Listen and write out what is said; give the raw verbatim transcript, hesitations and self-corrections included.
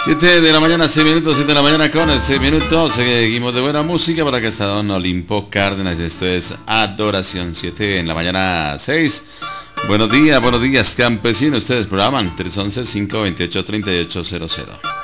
siete de la mañana, seis minutos, siete de la mañana con seis minutos. Seguimos de buena música para que está Don Olimpo Cárdenas. Esto es Adoración, siete en la mañana, seis. Buenos días, buenos días, campesinos. Ustedes programan tres once, cinco veintiocho, treinta y ocho cero cero.